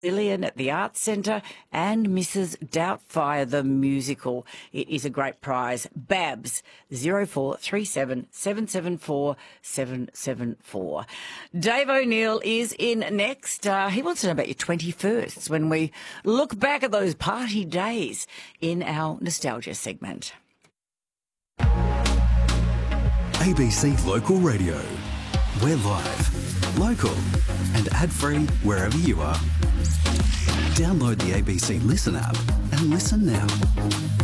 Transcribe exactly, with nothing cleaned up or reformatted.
Lillian at the Arts Centre and Missus Doubtfire the musical. It is a great prize. Babs, zero four three seven seven seven four seven seven four. Dave O'Neill is in next. Uh, he wants to know about your twenty-firsts when we look back at those party days in our nostalgia segment. A B C Local Radio. We're live, local and ad-free wherever you are. Download the A B C Listen app and listen now.